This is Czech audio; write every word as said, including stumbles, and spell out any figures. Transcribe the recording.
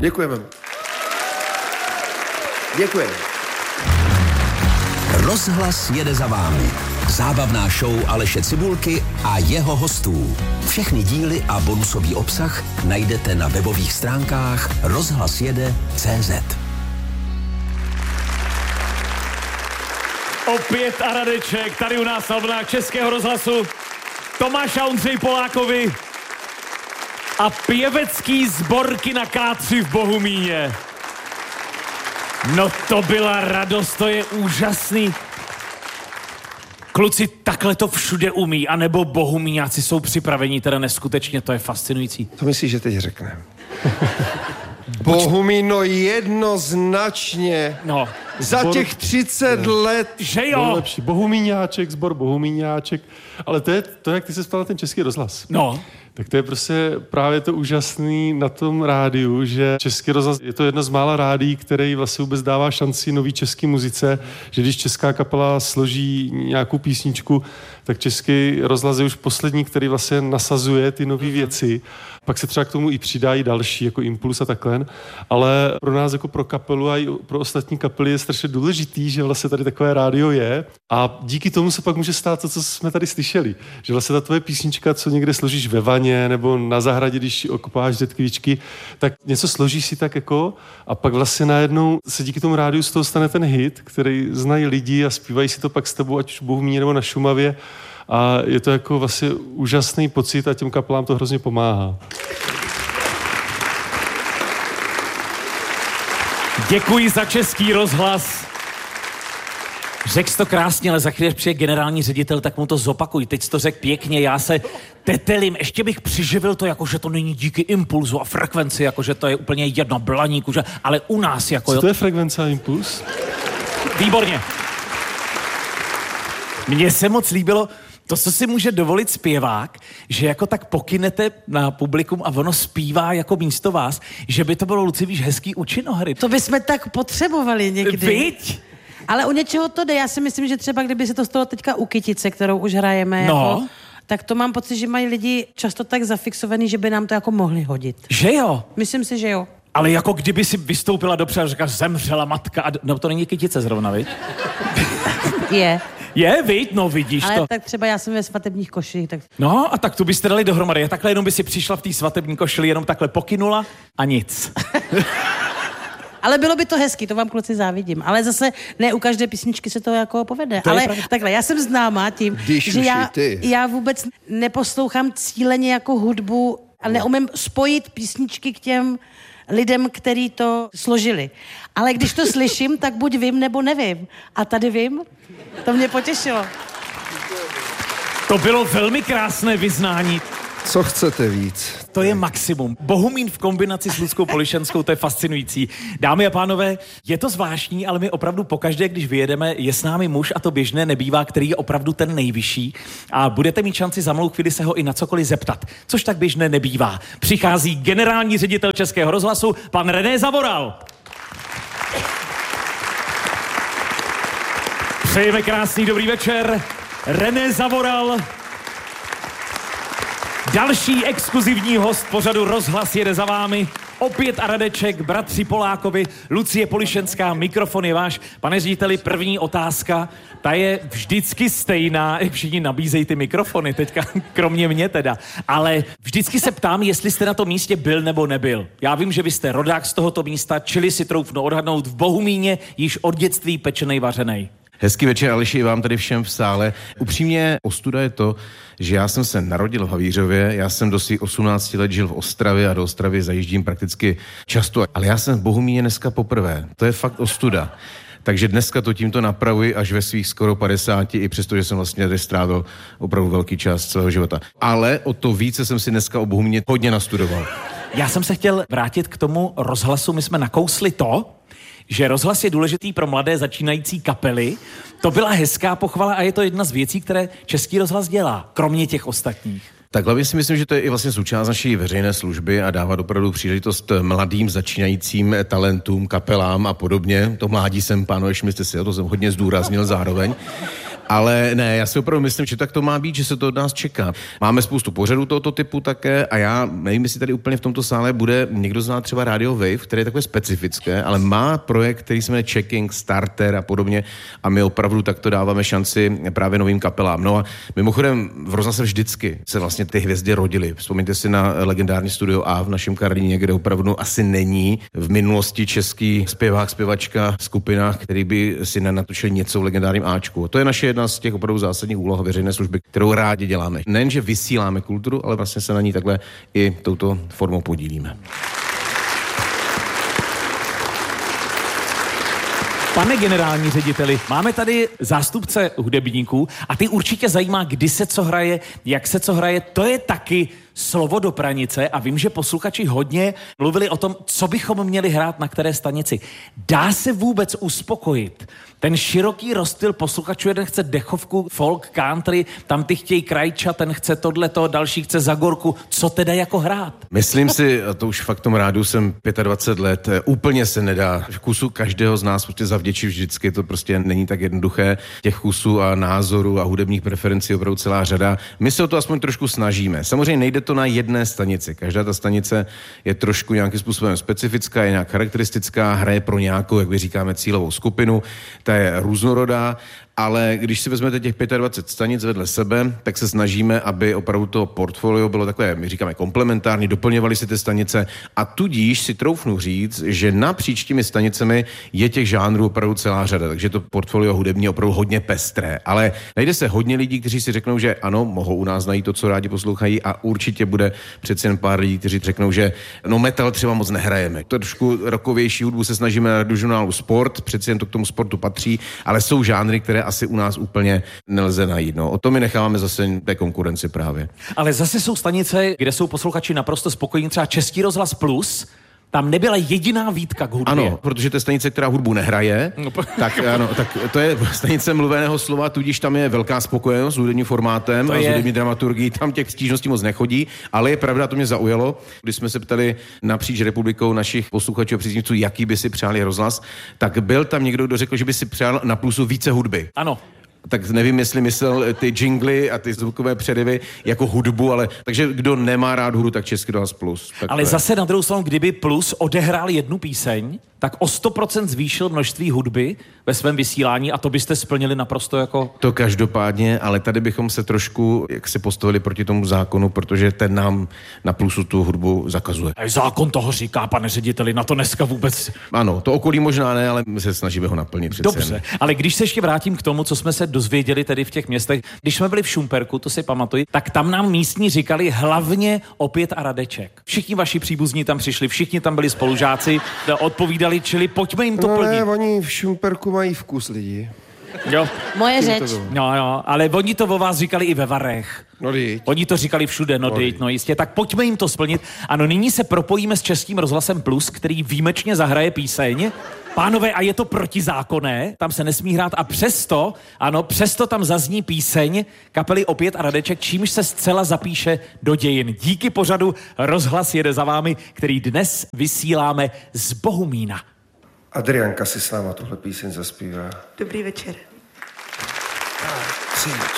Děkujeme. Děkujeme. Rozhlas jede za vámi. Zábavná show Aleše Cibulky a jeho hostů. Všechny díly a bonusový obsah najdete na webových stránkách rozhlasjede tečka cé zet. Opět a Radeček, tady u nás na vlnách Českého rozhlasu. Tomáš a Ondřej Polákovi a pěvecký sborky na ká tři v Bohumíně. No to byla radost, to je úžasný. Kluci, takhle to všude umí, anebo Bohumíňáci jsou připraveni, teda neskutečně, to je fascinující. To myslíš, že teď řekneme? Bohumíno jednoznačně. No. Za Zbor... těch třicet ne. let. Že jo? Lepší. Bohumíňáček, sbor Bohumíňáček. Ale to je to, jak ty se ptal na ten Český rozhlas. No. Tak to je prostě právě to úžasný na tom rádiu, že Český rozhlas je to jedno z mála rádií, který vlastně vůbec dává šanci nový český muzice, že když česká kapela složí nějakou písničku, tak Český rozhlas je už poslední, který vlastně nasazuje ty nové věci. Pak se třeba k tomu i přidají další, jako Impuls a takhle. Ale pro nás jako pro kapelu a i pro ostatní kapely je strašně důležitý, že vlastně tady takové rádio je. A díky tomu se pak může stát to, co jsme tady slyšeli. Že vlastně ta tvoje písnička, co někde složíš ve vaně nebo na zahradě, když okopáš řetkvičky, tak něco složíš si tak jako a pak vlastně najednou se díky tomu rádiu z toho stane ten hit, který znají lidi a zpívají si to pak s tebou, ať už v Bohumíně nebo na Šumavě. A je to jako vlastně úžasný pocit a těm kapelám to hrozně pomáhá. Děkuji za Český rozhlas. Řekl jsi to krásně, ale za chvíli, až přijde generální ředitel, tak mu to zopakuj. Teď jsi to řekl pěkně, já se tetelím. Ještě bych přiživil to, jako že to není díky impulzu a frekvenci, jako že to je úplně jedno blaníku, že... ale u nás jako... Co to je frekvence a impuls? Výborně. Mně se moc líbilo to, co si může dovolit zpěvák, že jako tak pokynete na publikum a ono zpívá jako místo vás, že by to bylo, Luci, víš, hezký u činohry. To bychom tak potřebovali někdy. Viď? Ale u něčeho to jde. Já si myslím, že třeba kdyby se to stalo teďka u Kytice, kterou už hrajeme, no. jako, tak to mám pocit, že mají lidi často tak zafixovaný, že by nám to jako mohli hodit. Že jo? Myslím si, že jo. Ale jako kdyby si vystoupila dobře a řekla, zemřela matka a... No to není Kytice zrovna, viď? Je. Je, viď? No vidíš ale to. Tak třeba já jsem ve svatebních koších, tak... No a tak tu byste dali dohromady. A takhle jenom by si přišla v té svatební košili, jenom takhle pokynula a nic. Ale bylo by to hezky, to vám kluci závidím. Ale zase ne u každé písničky se to jako povede. To ale takhle, já jsem známá tím, Když že já, já vůbec neposlouchám cíleně jako hudbu a neumím spojit písničky k těm lidem, který to složili. Ale když to slyším, tak buď vím, nebo nevím. A tady vím. To mě potěšilo. To bylo velmi krásné vyznání. Co chcete víc? To je maximum. Bohumín v kombinaci s Luckou Polišenskou, to je fascinující. Dámy a pánové, je to zvláštní, ale my opravdu pokaždé, když vyjedeme, je s námi muž a to běžné nebývá, který je opravdu ten nejvyšší. A budete mít šanci za malou chvíli se ho i na cokoliv zeptat, což tak běžné nebývá. Přichází generální ředitel Českého rozhlasu, pan René Zavoral. Přejeme krásný dobrý večer. René Zavoral, další exkluzivní host pořadu Rozhlas jede za vámi. Opět a Radeček, bratři Polákovi, Lucie Polišenská, mikrofon je váš. Pane řediteli, první otázka, ta je vždycky stejná, jak všichni nabízejí ty mikrofony, teďka kromě mě teda. Ale vždycky se ptám, jestli jste na tom místě byl nebo nebyl. Já vím, že vy jste rodák z tohoto místa, čili si troufnu odhadnout v Bohumíně již od dětství pečenej vařenej. Hezký večer, Aleši, i vám tady všem v sále. Upřímně ostuda je to, že já jsem se narodil v Havířově, já jsem do svých osmnácti let žil v Ostravě a do Ostravy zajíždím prakticky často, ale já jsem v Bohumíně dneska poprvé. To je fakt ostuda. Takže dneska to tímto napravuji až ve svých skoro padesáti, i přesto, že jsem vlastně tady strávil opravdu velký čas celého života. Ale o to více jsem si dneska o Bohumíně hodně nastudoval. Já jsem se chtěl vrátit k tomu rozhlasu, my jsme nakousli to, že rozhlas je důležitý pro mladé začínající kapely. To byla hezká pochvala a je to jedna z věcí, které Český rozhlas dělá, kromě těch ostatních. Tak hlavně si myslím, že to je i vlastně součást naší veřejné služby a dává opravdu příležitost mladým začínajícím talentům, kapelám a podobně. To mládí jsem, pánové, všimli jste si, to jsem hodně zdůraznil zároveň. Ale ne, já si opravdu myslím, že tak to má být, že se to od nás čeká. Máme spoustu pořadů tohoto typu také a já nevím, jestli tady úplně v tomto sále bude někdo zná třeba Radio Wave, které je takové specifické, ale má projekt, který se jmenuje Checking, Starter a podobně a my opravdu takto dáváme šanci právě novým kapelám. No a mimochodem v Rozhlase vždycky se vlastně ty hvězdy rodily. Vzpomeňte si na legendární Studio A v našem Karlíně, kde opravdu asi není v minulosti český zpěvák, zpěvačka, skupina, který by si nenatočil něco v legendárním Ačku. To je naše jedna z těch opravdu zásadních úloh veřejné služby, kterou rádi děláme. Nejen, že vysíláme kulturu, ale vlastně se na ní takhle i touto formou podílíme. Pane generální řediteli, máme tady zástupce hudebníků a ty určitě zajímá, kdy se co hraje, jak se co hraje. To je taky slovo do pranice a vím, že posluchači hodně mluvili o tom, co bychom měli hrát na které stanici. Dá se vůbec uspokojit ten široký rozptyl posluchačů? Jeden chce dechovku, folk, country, tam ty chtějí krajča, ten chce tohleto, další chce zagorku. Co teda jako hrát? Myslím si, a to už fakt v tom rádu jsem dvacet pět let, úplně se nedá v kusu každého z nás prostě zavděčit vždycky, to prostě není tak jednoduché. Těch kusů a názorů a hudebních preferencí je opravdu celá řada. My se o to aspoň trošku snažíme. Samozřejmě nejde to na jedné stanici. Každá ta stanice je trošku nějakým způsobem specifická, je nějak charakteristická, hraje pro nějakou, jak my říkáme, cílovou skupinu, ta je různorodá, ale když si vezmete těch dvacet pět stanic vedle sebe, tak se snažíme, aby opravdu to portfolio bylo takové, my říkáme komplementární, doplňovaly si ty stanice a tudíž si troufnu říct, že napříč těmi stanicemi je těch žánrů opravdu celá řada, takže to portfolio hudební je opravdu hodně pestré, ale najde se hodně lidí, kteří si řeknou, že ano, mohou u nás najít to, co rádi poslouchají a určitě bude přeci jen pár lidí, kteří řeknou, že no metal třeba moc nehrajeme. Trošku rokovější hudbu se snažíme na radiožurnálu Sport, přeci jen to k tomu sportu patří, ale jsou žánry, které asi u nás úplně nelze najít. No. O to my necháváme zase té konkurenci právě. Ale zase jsou stanice, kde jsou posluchači naprosto spokojení, třeba Český rozhlas Plus, tam nebyla jediná výtka k hudbě. Ano, protože to je stanice, která hudbu nehraje, no, po... tak, ano, tak to je stanice mluveného slova, tudíž tam je velká spokojenost s hudebním formátem to a s hudební dramaturgií, tam těch stížností moc nechodí, ale je pravda, to mě zaujalo, když jsme se ptali napříč republikou našich posluchačů a příznivců, jaký by si přáli rozhlas, tak byl tam někdo, kdo řekl, že by si přál na Plusu více hudby. Ano. Tak nevím, jestli myslel ty jingly a ty zvukové předěvy jako hudbu, ale takže kdo nemá rád hudbu, tak Český rozhlas Plus. Tak ale zase na druhou stranu, kdyby Plus odehrál jednu píseň, tak o sto procent zvýšil množství hudby ve svém vysílání a to byste splnili naprosto jako... To každopádně, ale tady bychom se trošku jak si postavili proti tomu zákonu, protože ten nám na Plusu tu hudbu zakazuje. A zákon toho říká, pane řediteli, na to dneska vůbec... Ano, to okolí možná ne, ale my se snažíme ho naplnit. Dobře, ale když se ještě vrátím k tomu, co jsme se dozvěděli tedy v těch městech, když jsme byli v Šumperku, to si pamatuji, tak tam nám místní říkali hlavně Opět a Radeček. Všichni vaši příbuzní tam přišli, všichni tam byli spolužáci, odpovídali, čili pojďme jim to no plnit. Ne, oni v Šumperku mají vkus lidi. Jo. Moje řeč. No, jo, ale oni to o vás říkali i ve Varech. No díť. Oni to říkali všude, no, no díť, no jistě. Tak pojďme jim to splnit. Ano, nyní se propojíme s Českým rozhlasem Plus, který výjimečně zahraje píseň. Pánové, a je to protizákonné, tam se nesmí hrát a přesto, ano, přesto tam zazní píseň kapely Opět a Radeček, čímž se zcela zapíše do dějin. Díky pořadu Rozhlas jede za vámi, který dnes vysíláme z Bohumína. Adrianka si s náma tuhle píseň zaspívá. Dobrý večer. Tři,